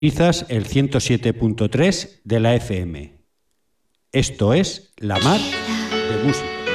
Sintonizas el 107.3 de la FM. Esto es La Mar de Música.